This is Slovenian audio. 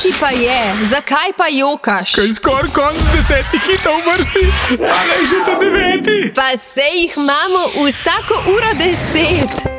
ti pa je? Zakaj pa jokaš? Kaj skoraj konc 10 hitov v vrsti, tale je že ta 9. Pa sej jih imamo vsako uro 10.